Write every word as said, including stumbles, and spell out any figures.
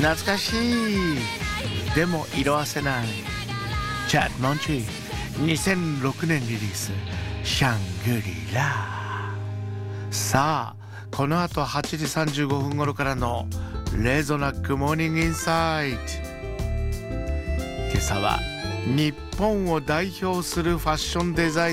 懐かしい。でも色褪せないチャットモンチー。にせんろくねんリリースシャングリラ。さあこの後はちじさんじゅうごふん頃からのレゾナックモーニングインサイト。今朝は日本を代表するファッションデザイン